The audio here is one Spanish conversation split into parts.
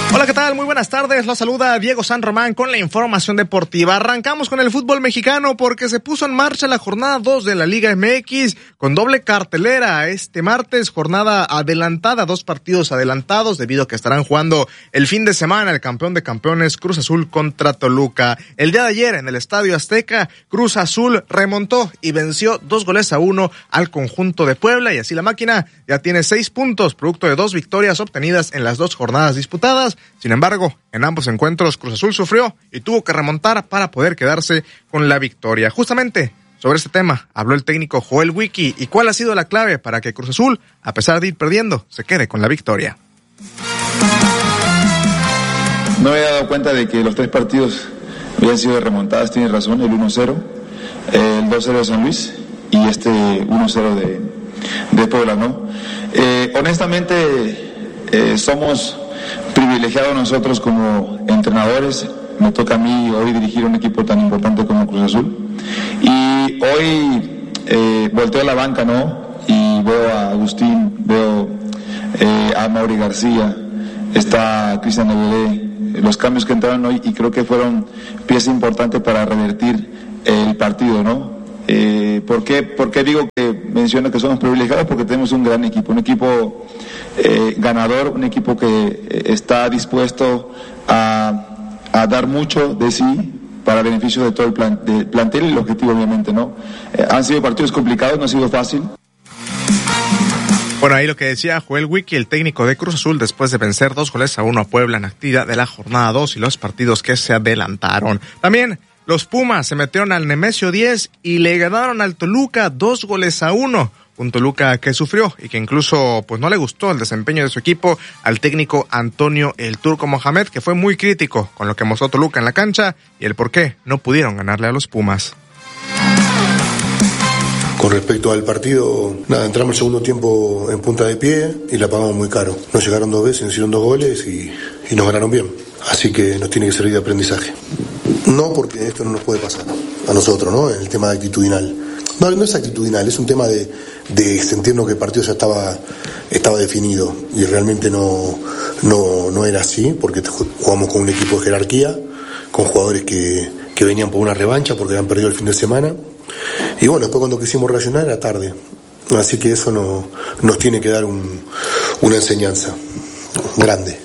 Hola, ¿qué tal? Muy buenas tardes. Los saluda Diego San Román con la información deportiva. Arrancamos con el fútbol mexicano porque se puso en marcha la jornada 2 de la Liga MX con doble cartelera. Este martes, jornada adelantada, 2 partidos adelantados debido a que estarán jugando el fin de semana el campeón de campeones Cruz Azul contra Toluca. El día de ayer en el Estadio Azteca, Cruz Azul remontó y venció 2-1 al conjunto de Puebla y así la máquina ya tiene 6 puntos, producto de 2 victorias obtenidas en las 2 jornadas disputadas. Sin embargo, en ambos encuentros Cruz Azul sufrió y tuvo que remontar para poder quedarse con la victoria. Justamente sobre este tema habló el técnico Joel Wiki y cuál ha sido la clave para que Cruz Azul, a pesar de ir perdiendo, se quede con la victoria. No me había dado cuenta de que los 3 partidos habían sido remontadas, tienes razón, el 1-0, el 2-0 de San Luis y este 1-0 de Puebla, ¿no? Honestamente, somos privilegiados nosotros como entrenadores. Me toca a mí hoy dirigir un equipo tan importante como Cruz Azul y hoy volteo a la banca, ¿no? Y veo a Agustín, veo a Mauri García, está Cristian Evedé, los cambios que entraron hoy y creo que fueron pieza importante para revertir el partido, ¿no? ¿Por qué digo que menciono que somos privilegiados? Porque tenemos un gran equipo, un equipo ganador, un equipo que está dispuesto a dar mucho de sí para beneficio de todo el plantel y el objetivo, obviamente, ¿no? Han sido partidos complicados, no ha sido fácil. Bueno, ahí lo que decía Joel Wiki, el técnico de Cruz Azul, después de vencer 2-1 a Puebla en actividad de la jornada 2 y los partidos que se adelantaron. También los Pumas se metieron al Nemesio 10 y le ganaron al Toluca 2-1. Un Toluca que sufrió y que incluso pues no le gustó el desempeño de su equipo al técnico Antonio El Turco Mohamed, que fue muy crítico con lo que mostró Toluca en la cancha y el por qué no pudieron ganarle a los Pumas. Con respecto al partido, entramos el segundo tiempo en punta de pie y la pagamos muy caro. Nos llegaron 2 veces, nos hicieron 2 goles y nos ganaron bien. Así que nos tiene que servir de aprendizaje. No, porque esto no nos puede pasar a nosotros, ¿no? El tema actitudinal. No es actitudinal, es un tema de sentirnos que el partido ya estaba definido y realmente no era así, porque jugamos con un equipo de jerarquía, con jugadores que venían por una revancha porque habían perdido el fin de semana. Y bueno, después cuando quisimos reaccionar era tarde. Así que eso nos tiene que dar una enseñanza grande.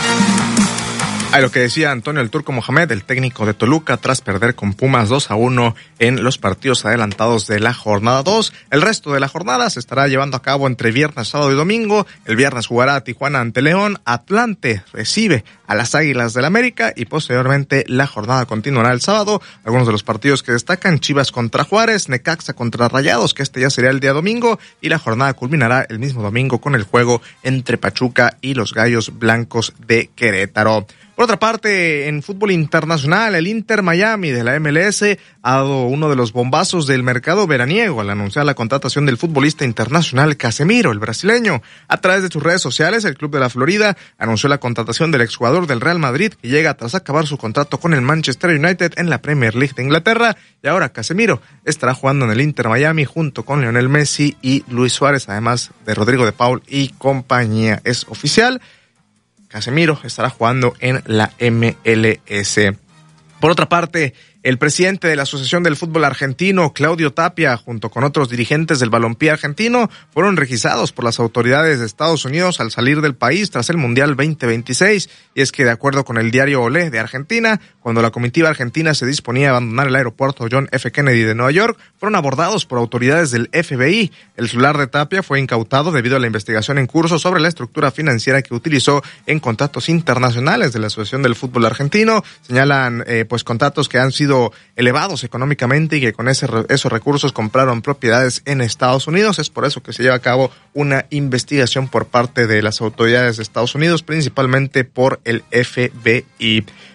A lo que decía Antonio El Turco Mohamed, el técnico de Toluca, tras perder con Pumas 2-1 en los partidos adelantados de la jornada 2. El resto de la jornada se estará llevando a cabo entre viernes, sábado y domingo. El viernes jugará Tijuana ante León, Atlante recibe a las Águilas del América y posteriormente la jornada continuará el sábado. Algunos de los partidos que destacan: Chivas contra Juárez, Necaxa contra Rayados, que este ya sería el día domingo, y la jornada culminará el mismo domingo con el juego entre Pachuca y los Gallos Blancos de Querétaro. Por otra parte, en fútbol internacional, el Inter Miami de la MLS ha dado uno de los bombazos del mercado veraniego al anunciar la contratación del futbolista internacional Casemiro, el brasileño. A través de sus redes sociales, el club de la Florida anunció la contratación del exjugador del Real Madrid, que llega tras acabar su contrato con el Manchester United en la Premier League de Inglaterra. Y ahora Casemiro estará jugando en el Inter Miami junto con Lionel Messi y Luis Suárez, además de Rodrigo de Paul y compañía. Es oficial: Casemiro estará jugando en la MLS. Por otra parte, el presidente de la Asociación del Fútbol Argentino, Claudio Tapia, junto con otros dirigentes del balompié argentino, fueron requisados por las autoridades de Estados Unidos al salir del país tras el Mundial 2026. Y es que, de acuerdo con el diario Olé de Argentina, cuando la comitiva argentina se disponía a abandonar el aeropuerto John F. Kennedy de Nueva York, fueron abordados por autoridades del FBI. El celular de Tapia fue incautado debido a la investigación en curso sobre la estructura financiera que utilizó en contratos internacionales de la Asociación del Fútbol Argentino. Señalan contratos que han sido elevados económicamente y que con esos recursos compraron propiedades en Estados Unidos. Es por eso que se lleva a cabo una investigación por parte de las autoridades de Estados Unidos, principalmente por el FBI.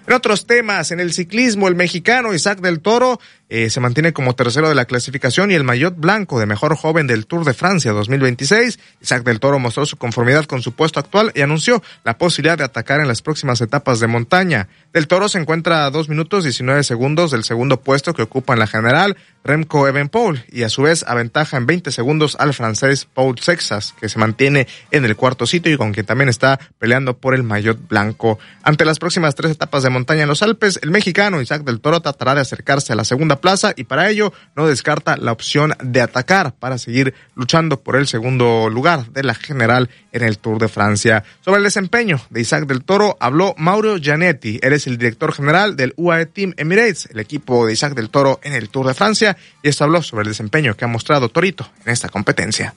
En otros temas, en el ciclismo, el mexicano Isaac del Toro se mantiene como tercero de la clasificación y el maillot blanco de mejor joven del Tour de Francia 2026. Isaac del Toro mostró su conformidad con su puesto actual y anunció la posibilidad de atacar en las próximas etapas de montaña. Del Toro se encuentra a 2 minutos 19 segundos del segundo puesto que ocupa en la general Remco Evenepoel y a su vez aventaja en 20 segundos al francés Paul Sexas, que se mantiene en el cuarto sitio y con quien también está peleando por el maillot blanco. Ante las próximas 3 etapas de montaña en los Alpes, el mexicano Isaac del Toro tratará de acercarse a la segunda plaza y para ello no descarta la opción de atacar para seguir luchando por el segundo lugar de la general en el Tour de Francia. Sobre el desempeño de Isaac del Toro habló Mauro Gianetti, él es el director general del UAE Team Emirates, el equipo de Isaac del Toro en el Tour de Francia, y esto habló sobre el desempeño que ha mostrado Torito en esta competencia.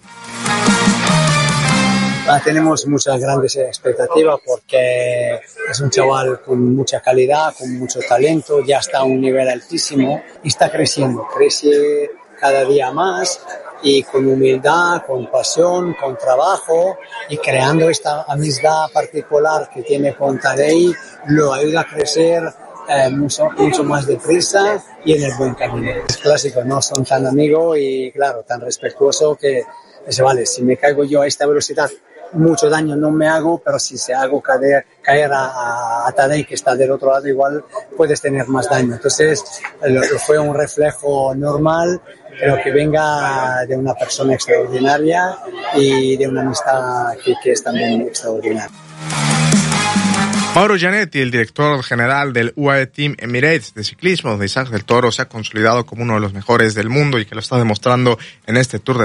Tenemos muchas grandes expectativas porque es un chaval con mucha calidad, con mucho talento, ya está a un nivel altísimo y está creciendo, crece cada día más y con humildad, con pasión, con trabajo y creando esta amistad particular que tiene con Tadej, lo ayuda a crecer mucho más deprisa y en el buen camino. Es clásico, no son tan amigos y claro, tan respetuoso que dice, vale, si me caigo yo a esta velocidad, mucho daño no me hago, pero si se hago caer a Tadej, que está del otro lado, igual puedes tener más daño. Entonces, fue un reflejo normal, pero que venga de una persona extraordinaria y de una amistad que es también extraordinaria. Mauro Gianetti, el director general del UAE Team Emirates de ciclismo de Isaac del Toro, se ha consolidado como uno de los mejores del mundo y que lo está demostrando en este Tour de